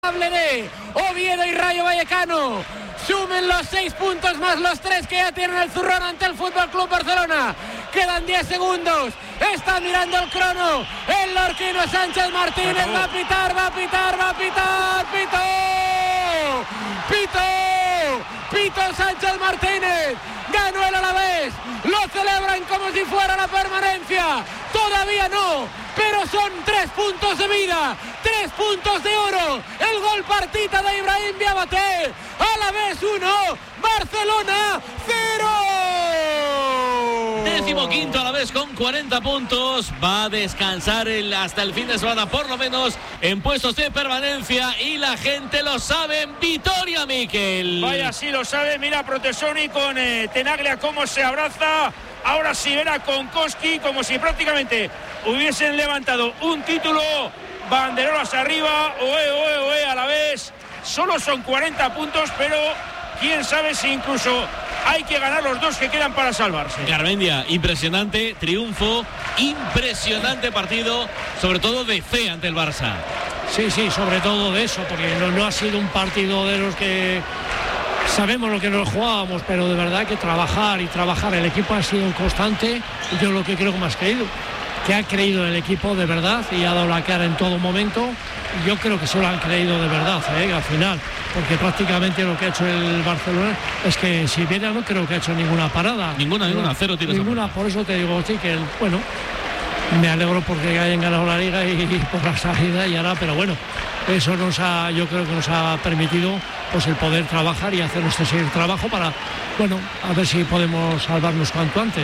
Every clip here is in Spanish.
de Oviedo y Rayo Vallecano. Sumen los 6 puntos más los 3 que ya tienen el zurrón ante el Fútbol Club Barcelona. Quedan 10 segundos. Está mirando el crono. El lorquino Sánchez Martínez va a pitar. Pito Sánchez Martínez. Ganó el Alavés. Lo celebran como si fuera la permanencia. Todavía no, pero son 3 puntos de vida, 3 puntos de oro. El gol partita de Ibrahim Diabaté. Alavés 1, Barcelona 0. 15º Alavés con 40 puntos. Va a descansar hasta el fin de semana, por lo menos en puestos de permanencia. Y la gente lo sabe. Vitoria, Miquel. Vaya, sí lo sabe. Mira Protesoni con Tenaglia cómo se abraza. Ahora sí verá con Koski como si prácticamente hubiesen levantado un título. Banderolas arriba. Oe, a la vez. Solo son 40 puntos, pero quién sabe si incluso hay que ganar los 2 que quedan para salvarse. Garmendia, impresionante triunfo, impresionante partido, sobre todo de fe ante el Barça. Sí, sobre todo de eso, porque no ha sido un partido de los que sabemos lo que nos jugábamos, pero de verdad que trabajar. El equipo ha sido constante. Yo lo que creo que más que ha creído el equipo de verdad y ha dado la cara en todo momento. Yo creo que se lo han creído de verdad, al final, porque prácticamente lo que ha hecho el Barcelona es que si viene no creo que ha hecho ninguna parada. Ninguna, 0 tiros. Ninguna, por eso te digo, sí, que bueno, me alegro porque hayan ganado la Liga y por la salida y ahora, pero bueno, eso yo creo que nos ha permitido pues el poder trabajar y hacer nuestro trabajo para, bueno, a ver si podemos salvarnos cuanto antes.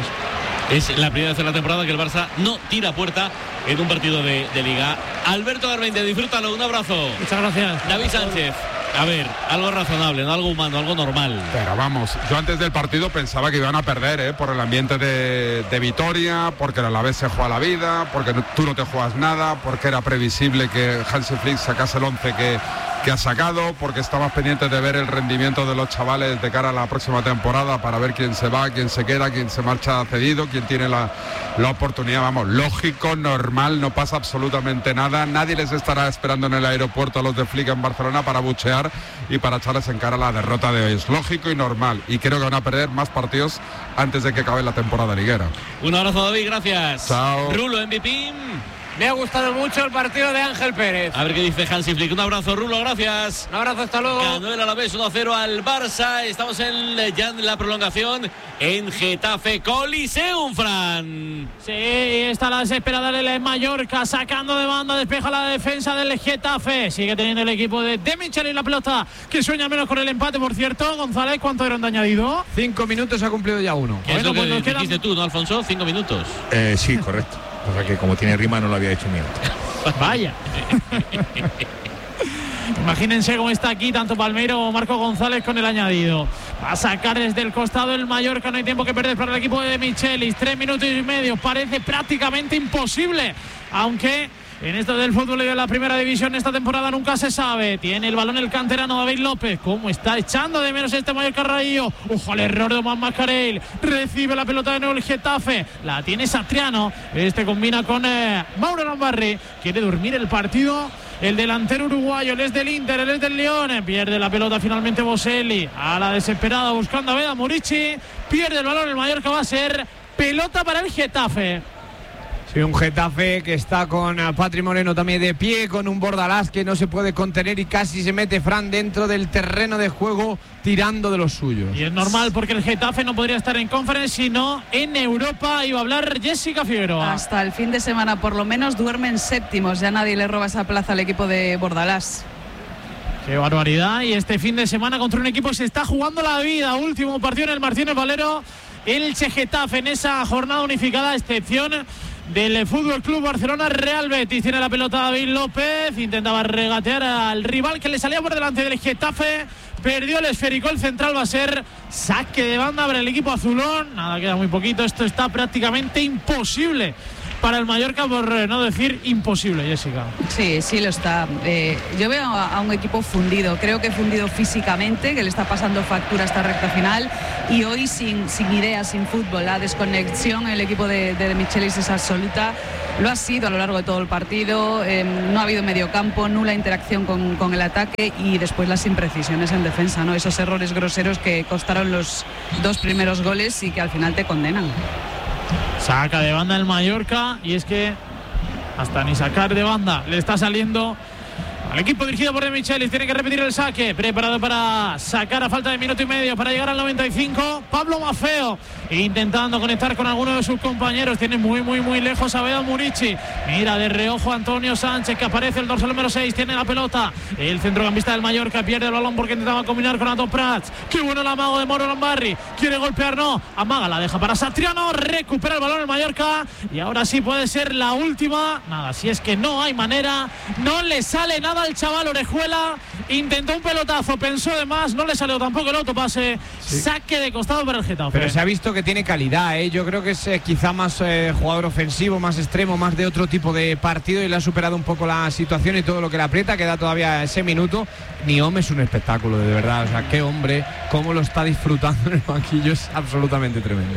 Es la primera vez en la temporada que el Barça no tira puerta en un partido de Liga. Alberto Garmendia, disfrútalo, un abrazo. Muchas gracias. David Sánchez, a ver, algo razonable, ¿no? Algo humano, algo normal. Pero vamos, yo antes del partido pensaba que iban a perder, por el ambiente de Vitoria, porque el Alavés se juega la vida, porque tú no te juegas nada, porque era previsible que Hansi Flick sacase el 11 que ha sacado, porque estabas pendiente de ver el rendimiento de los chavales de cara a la próxima temporada para ver quién se va, quién se queda, quién se marcha cedido, quién tiene la oportunidad. Vamos, lógico, normal, no pasa absolutamente nada. Nadie les estará esperando en el aeropuerto a los de Flick en Barcelona para buchear y para echarles en cara la derrota de hoy. Es lógico y normal, y creo que van a perder más partidos antes de que acabe la temporada liguera. Un abrazo, David, gracias. Chao. Rulo, MVP. Me ha gustado mucho el partido de Ángel Pérez. A ver qué dice Hansi Flick. Un abrazo, Rulo, gracias. Un abrazo, hasta luego. Ganó el Alavés 1-0 al Barça. Estamos ya en la prolongación en Getafe Coliseum, Fran. Sí, está la desesperada del Mallorca, sacando de banda, despeja la defensa del Getafe. Sigue teniendo el equipo de Michel y la pelota, que sueña menos con el empate, por cierto. González, ¿cuánto eran de añadido? 5 minutos, ha cumplido ya 1. ¿Qué es lo que dijiste tú, no, Alfonso? 5 minutos. Sí, correcto. O sea que como tiene rima no lo había hecho ni antes. Vaya. Imagínense cómo está aquí tanto Palmeiro como Marco González con el añadido. Va a sacar desde el costado el Mallorca, no hay tiempo que perder para el equipo de Michelis. 3 minutos y medio, parece prácticamente imposible, aunque en esto del fútbol de la primera división esta temporada nunca se sabe. Tiene el balón el canterano David López. ¿Cómo está echando de menos este Mallorca Rayo? Ojo al error de Omar Mascarell. Recibe la pelota de nuevo el Getafe. La tiene Satriano. Este combina con Mauro Lambarri. Quiere dormir el partido el delantero uruguayo. Él es del Inter, él es del León. Pierde la pelota finalmente Boselli. A la desesperada buscando a Veda Murici. Pierde el balón el Mallorca. Va a ser pelota para el Getafe. Sí, un Getafe que está con Patri Moreno también de pie, con un Bordalás que no se puede contener y casi se mete Fran dentro del terreno de juego tirando de los suyos. Y es normal porque el Getafe no podría estar en Conference sino en Europa. Iba a hablar Jessica Figueroa. Hasta el fin de semana por lo menos duermen séptimos. Ya nadie le roba esa plaza al equipo de Bordalás. Qué barbaridad. Y este fin de semana contra un equipo se está jugando la vida. Último partido en el Martínez Valero. Elche Getafe en esa jornada unificada, a excepción del Fútbol Club Barcelona Real Betis. Tiene la pelota David López, intentaba regatear al rival que le salía por delante del Getafe, perdió el esférico, el central va a ser saque de banda para el equipo azulón. Nada, queda muy poquito, esto está prácticamente imposible para el Mallorca, por no decir imposible, Jessica. Sí, sí lo está. Yo veo a un equipo fundido, creo que fundido físicamente, que le está pasando factura esta recta final, y hoy sin ideas, sin fútbol. La desconexión en el equipo de Michelis es absoluta. Lo ha sido a lo largo de todo el partido, no ha habido mediocampo, nula interacción con el ataque y después las imprecisiones en defensa, ¿no? Esos errores groseros que costaron los 2 primeros goles y que al final te condenan. Saca de banda el Mallorca, y es que hasta ni sacar de banda le está saliendo al equipo dirigido por De Michelis. Tiene que repetir el saque, preparado para sacar a falta de minuto y medio para llegar al 95. Pablo Maffeo intentando conectar con alguno de sus compañeros, tiene muy lejos a Beda Murici. Mira de reojo Antonio Sánchez, que aparece el dorsal número 6, tiene la pelota. El centrocampista del Mallorca pierde el balón porque intentaba combinar con Anton Prats. Qué bueno el amago de Moro Lambarri, quiere golpear, no, amaga, la deja para Satriano, recupera el balón el Mallorca y ahora sí puede ser la última. Nada, si es que no hay manera, no le sale nada al chaval. Orejuela intentó un pelotazo, pensó de más, no le salió tampoco el autopase. Sí. Saque de costado para el Getafe. Pero se ha visto que tiene calidad, ¿eh? Yo creo que es quizá más jugador ofensivo, más extremo, más de otro tipo de partido, y le ha superado un poco la situación y todo lo que le aprieta. Queda todavía ese minuto. Niom es un espectáculo, de verdad. O sea, qué hombre, cómo lo está disfrutando en el banquillo, es absolutamente tremendo.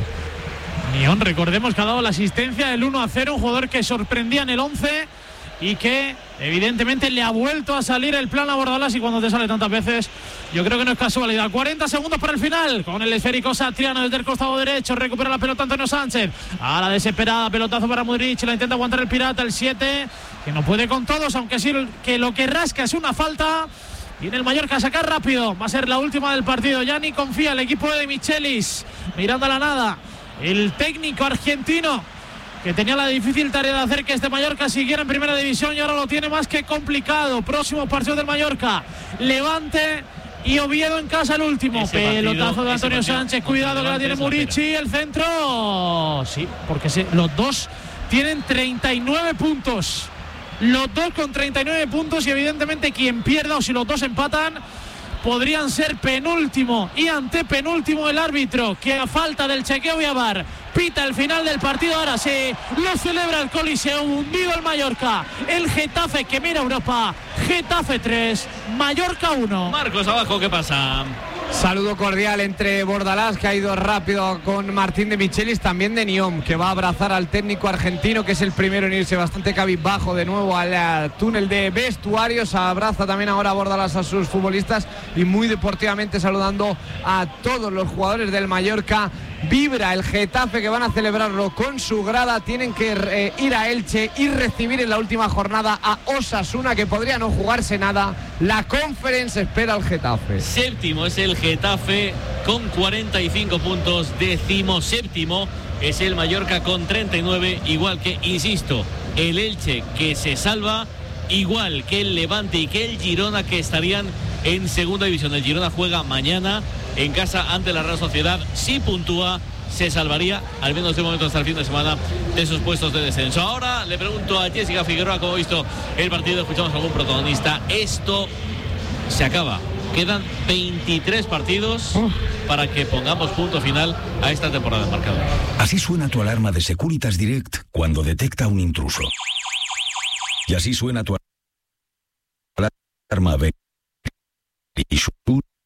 Niom, recordemos que ha dado la asistencia del 1-0, un jugador que sorprendía en el 11 y que evidentemente le ha vuelto a salir el plan a Bordalás, y cuando te sale tantas veces yo creo que no es casualidad. 40 segundos para el final, con el esférico Satriano desde el costado derecho, recupera la pelota Antonio Sánchez, a la desesperada, pelotazo para Mudryk, la intenta aguantar el Pirata, el 7, que no puede con todos, aunque sí que lo que rasca es una falta. Viene el Mallorca a sacar rápido, va a ser la última del partido. Ya ni confía el equipo de Michelis, mirando a la nada el técnico argentino, que tenía la difícil tarea de hacer que este Mallorca siguiera en primera división, y ahora lo tiene más que complicado. Próximo partido del Mallorca, Levante y Oviedo en casa, el último. Pelotazo de Antonio Sánchez, cuidado que la tiene Murici, el centro. Sí, porque los dos tienen 39 puntos. Los dos con 39 puntos, y evidentemente quien pierda, o si los dos empatan, podrían ser penúltimo y antepenúltimo. El árbitro, que a falta del chequeo vía VAR pita el final del partido. Ahora sí lo celebra el Coliseo, hundido el Mallorca. El Getafe que mira Europa. Getafe 3, Mallorca 1. Marcos, abajo, ¿qué pasa? Saludo cordial entre Bordalás, que ha ido rápido con Martín de Michelis, también de Niom, que va a abrazar al técnico argentino, que es el primero en irse bastante cabizbajo de nuevo al túnel de vestuarios. Abraza también ahora Bordalás a sus futbolistas, y muy deportivamente saludando a todos los jugadores del Mallorca. Vibra el Getafe, que van a celebrarlo con su grada. Tienen que ir a Elche y recibir en la última jornada a Osasuna, que podría no jugarse nada. La Conference espera al Getafe. Séptimo es el Getafe con 45 puntos. 17º es el Mallorca con 39. Igual que, insisto, el Elche, que se salva, igual que el Levante y que el Girona, que estarían en segunda división. El Girona juega mañana en casa ante la Real Sociedad. Si puntúa, se salvaría, al menos de momento hasta el fin de semana, de sus puestos de descenso. Ahora le pregunto a Jessica Figueroa cómo ha visto el partido. Escuchamos a algún protagonista. Esto se acaba. Quedan 23 partidos para que pongamos punto final a esta temporada de marcador. Así suena tu alarma de Securitas Direct cuando detecta un intruso. Y así suena tu alarma de